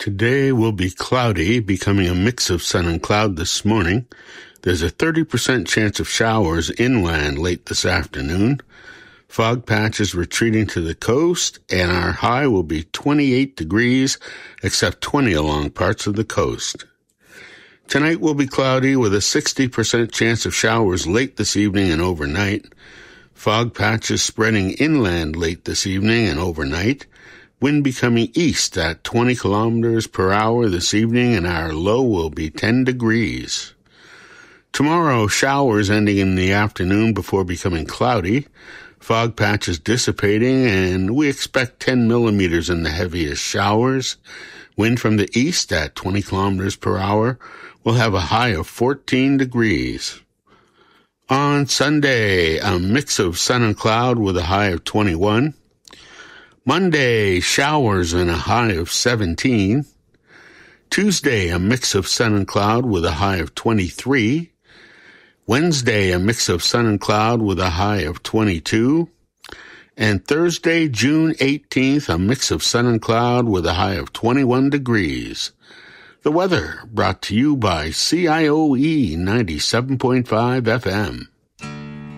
Today will be cloudy, becoming a mix of sun and cloud this morning. There's a 30% chance of showers inland late this afternoon. Fog patches retreating to the coast, and our high will be 28 degrees, except 20 along parts of the coast. Tonight will be cloudy with a 60% chance of showers late this evening and overnight. Fog patches spreading inland late this evening and overnight. Wind becoming east at 20 kilometers per hour this evening, and our low will be 10 degrees. Tomorrow, showers ending in the afternoon before becoming cloudy. Fog patches dissipating, and we expect 10 millimeters in the heaviest showers. Wind from the east at 20 kilometers per hour. We'll have a high of 14 degrees. On Sunday, a mix of sun and cloud with a high of 21. Monday, showers and a high of 17. Tuesday, a mix of sun and cloud with a high of 23. Wednesday, a mix of sun and cloud with a high of 22. And Thursday, June 18th, a mix of sun and cloud with a high of 21 degrees. The weather brought to you by CIOE 97.5 FM.